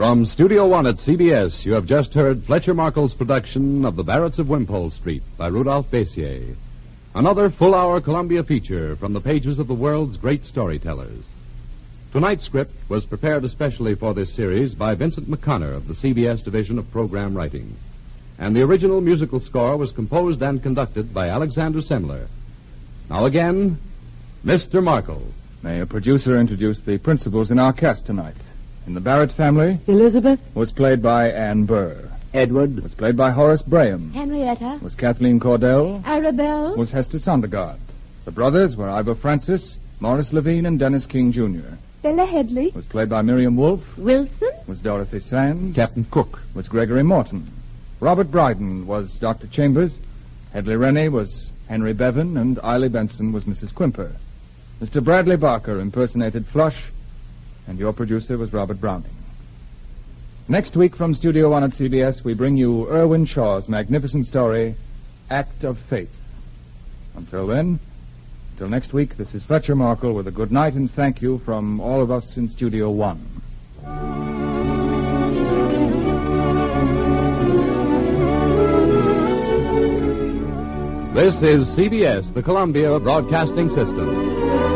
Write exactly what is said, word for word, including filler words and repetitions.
From Studio One at C B S, you have just heard Fletcher Markle's production of The Barretts of Wimpole Street by Rudolph Bessier. Another full-hour Columbia feature from the pages of the world's great storytellers. Tonight's script was prepared especially for this series by Vincent McConnor of the C B S Division of Program Writing. And the original musical score was composed and conducted by Alexander Semler. Now again, Mister Markle. May a producer introduce the principals in our cast tonight. In the Barrett family, Elizabeth was played by Anne Burr. Edward Was played by Horace Braham. Henrietta, Was Kathleen Cordell. Arabelle, Was Hester Sondergaard. The brothers were Ivor Francis, Morris Levine, and Dennis King Junior Bella Headley, Was played by Miriam Wolfe. Wilson, Was Dorothy Sands. Captain Cook. Was Gregory Morton. Robert Bryden was Doctor Chambers. Hedley Rennie was Henry Bevan, and Eiley Benson was Missus Quimper. Mister Bradley Barker impersonated Flush, and your producer was Robert Browning. Next week from Studio One at C B S, we bring you Irwin Shaw's magnificent story, Act of Faith. Until then, until next week, this is Fletcher Markle with a good night and thank you from all of us in Studio One. This is C B S, the Columbia Broadcasting System.